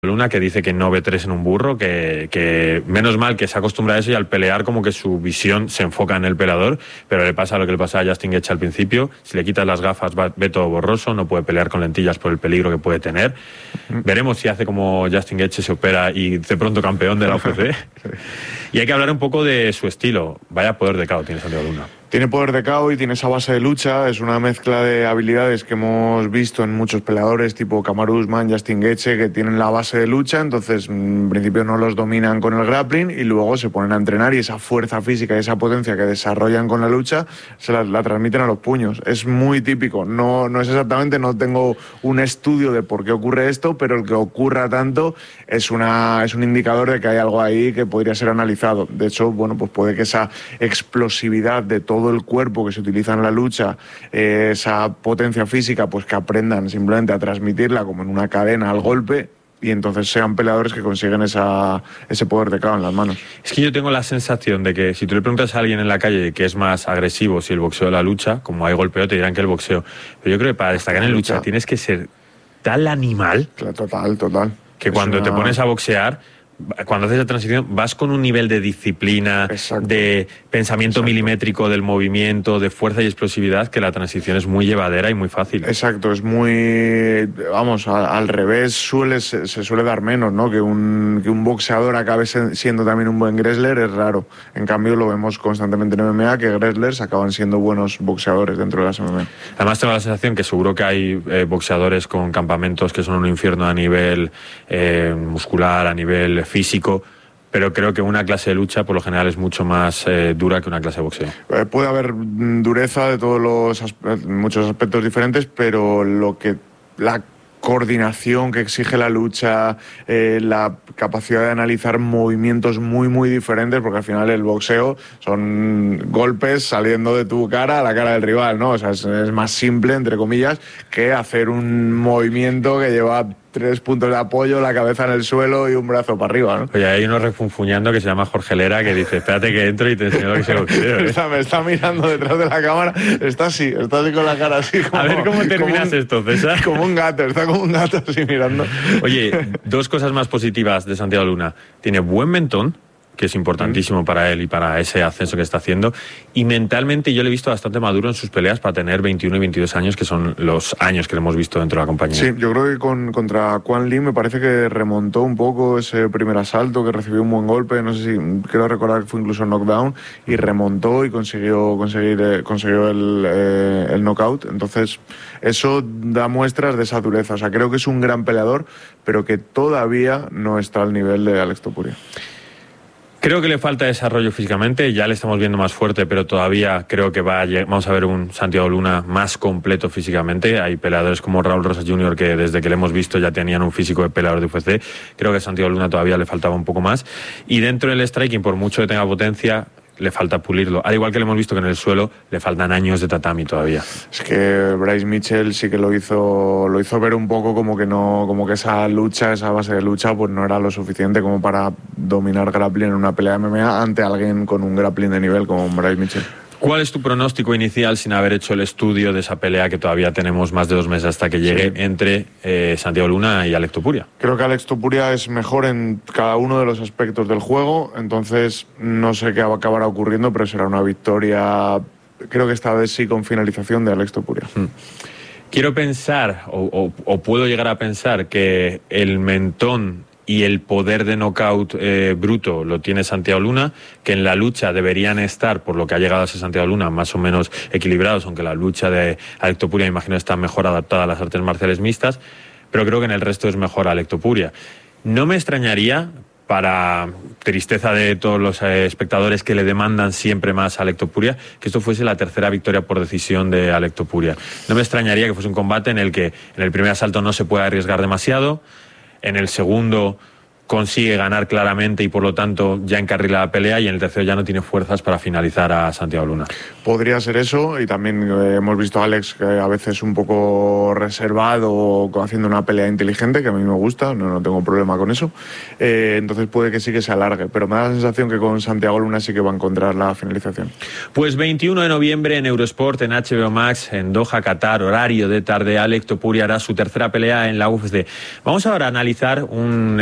Luna, que dice que no ve tres en un burro, que menos mal que se acostumbra a eso, y al pelear como que su visión se enfoca en el peleador, pero le pasa lo que le pasa a Justin Gaethje al principio. Si le quitas las gafas ve todo borroso, no puede pelear con lentillas por el peligro que puede tener. Veremos si hace como Justin Gaethje, se opera y de pronto campeón de la UFC. Y hay que hablar un poco de su estilo. Vaya poder de KO tiene Santiago Luna. Tiene poder de KO y tiene esa base de lucha. Es una mezcla de habilidades que hemos visto en muchos peleadores tipo Kamaru Usman, Justin Gaethje, que tienen la base de lucha. Entonces, en principio no los dominan con el grappling y luego se ponen a entrenar, y esa fuerza física y esa potencia que desarrollan con la lucha se la transmiten a los puños. Es muy típico. No es exactamente, no tengo un estudio de por qué ocurre esto, pero el que ocurra tanto es un indicador de que hay algo ahí que podría ser analizado. De hecho, bueno, pues puede que esa explosividad de todo el cuerpo que se utiliza en la lucha, esa potencia física, pues que aprendan simplemente a transmitirla como en una cadena al golpe, y entonces sean peleadores que consiguen ese poder de KO en las manos. Es que yo tengo la sensación de que si tú le preguntas a alguien en la calle que es más agresivo, si el boxeo o la lucha, como hay golpeo, te dirán que el boxeo. Pero yo creo que para destacar en lucha tienes que ser tal animal. Total. Que cuando te pones a boxear, cuando haces la transición, vas con un nivel de disciplina, de pensamiento milimétrico del movimiento, de fuerza y explosividad, que la transición es muy llevadera y muy fácil. Exacto, es muy... Vamos, al revés se suele dar menos, ¿no? Que un boxeador acabe siendo también un buen wrestler es raro. En cambio, lo vemos constantemente en MMA, que wrestlers acaban siendo buenos boxeadores dentro de las MMA. Además, tengo la sensación que seguro que hay boxeadores con campamentos que son un infierno a nivel muscular, a nivel físico, pero creo que una clase de lucha por lo general es mucho más dura que una clase de boxeo. Puede haber dureza de todos muchos aspectos diferentes, pero la coordinación que exige la lucha, la capacidad de analizar movimientos muy, muy diferentes, porque al final el boxeo son golpes saliendo de tu cara a la cara del rival, ¿no? O sea, es más simple, entre comillas, que hacer un movimiento que lleva 3 puntos de apoyo, la cabeza en el suelo y un brazo para arriba, ¿no? Oye, hay uno refunfuñando que se llama Jorge Lera, que dice, espérate que entro y te enseño lo que es el boxeo. Me está mirando detrás de la cámara, está así con la cara así. A ver cómo terminas esto, César. Como un gato, está como un gato así mirando. Oye, 2 cosas más positivas de Santiago Luna. Tiene buen mentón, que es importantísimo para él y para ese ascenso que está haciendo, y mentalmente yo le he visto bastante maduro en sus peleas para tener 21 y 22 años, que son los años que le hemos visto dentro de la compañía. Sí, yo creo que contra Quan Lee me parece que remontó un poco ese primer asalto, que recibió un buen golpe, no sé si, quiero recordar que fue incluso knockdown, y remontó y consiguió el knockout. Entonces eso da muestras de esa dureza. O sea, creo que es un gran peleador, pero que todavía no está al nivel de Alex Topuria. Creo que le falta desarrollo físicamente, ya le estamos viendo más fuerte, pero todavía creo que vamos a ver un Santiago Luna más completo físicamente. Hay peleadores como Raúl Rosas Jr. que desde que le hemos visto ya tenían un físico de peleador de UFC. Creo que a Santiago Luna todavía le faltaba un poco más. Y dentro del striking, por mucho que tenga potencia, le falta pulirlo. Al igual que le hemos visto que en el suelo le faltan años de tatami todavía. Es que Bryce Mitchell sí que lo hizo ver un poco como que esa lucha, esa base de lucha, pues no era lo suficiente como para dominar grappling en una pelea de MMA ante alguien con un grappling de nivel como Bryce Mitchell. ¿Cuál es tu pronóstico inicial sin haber hecho el estudio de esa pelea que todavía tenemos más de 2 meses hasta que llegue entre Santiago Luna y Alex Topuria? Creo que Alex Topuria es mejor en cada uno de los aspectos del juego, entonces no sé qué acabará ocurriendo, pero será una victoria, creo que esta vez sí con finalización de Alex Topuria. Quiero pensar, o puedo llegar a pensar, que el mentón y el poder de knockout bruto lo tiene Santiago Luna, que en la lucha deberían estar, por lo que ha llegado a ser Santiago Luna, más o menos equilibrados, aunque la lucha de Alex Topuria, imagino, está mejor adaptada a las artes marciales mixtas, pero creo que en el resto es mejor Alex Topuria. No me extrañaría, para tristeza de todos los espectadores que le demandan siempre más a Alex Topuria, que esto fuese la tercera victoria por decisión de Alex Topuria. No me extrañaría que fuese un combate en el que en el primer asalto no se pueda arriesgar demasiado, en el segundo consigue ganar claramente y por lo tanto ya encarrila la pelea, y en el tercero ya no tiene fuerzas para finalizar a Santiago Luna. Podría ser eso, y también hemos visto a Alex que a veces un poco reservado, haciendo una pelea inteligente, que a mí me gusta, no tengo problema con eso. Entonces puede que sí que se alargue, pero me da la sensación que con Santiago Luna sí que va a encontrar la finalización. Pues 21 de noviembre en Eurosport, en HBO Max, en Doha, Qatar, horario de tarde, Alex Topuria hará su tercera pelea en la UFC. Vamos ahora a analizar un